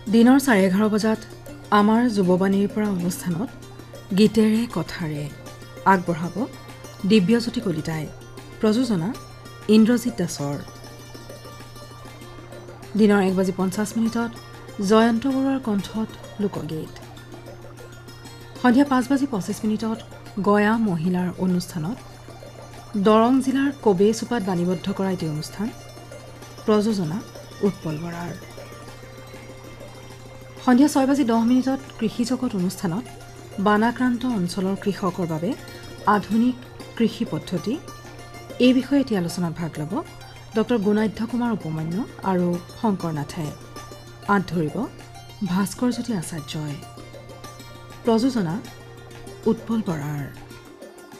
দিনৰ 11:30 বজাত আমাৰ যুৱবাণীৰ পৰা অনুষ্ঠানত গীতেৰে কথাৰে আগবঢ়াব দিব্যজ্যোতি কলিতাই। প্ৰযোজনা ইন্দ্ৰজিৎ দাসৰ। দিনৰ 1:50 জয়ন্ত বৰুৱাৰ কণ্ঠত লোকগীত। সন্ধিয়া 5:25 গয়া মহিলাৰ অনুষ্ঠানত দৰং জিলাৰ কবেচোপাত বাণীবদ্ধ কৰা এটি অনুষ্ঠান। প্ৰযোজনা উৎপল বৰাৰ। সন্ধিয়া 6:10 কৃষি জগত অনুষ্ঠানত বানাক্ৰান্ত অঞ্চলৰ কৃষকৰ বাবে আধুনিক কৃষি পদ্ধতি এই বিষয়ে এটি আলোচনাত ভাগ ল'ব ডক্টৰ গুণাধ্য কুমাৰ উপমান্য আৰু শংকৰ নাথে। আঁত ধৰিব ভাস্কৰজ্যোতি আচাৰ্যই। প্ৰযোজনা উৎপল বৰাৰ।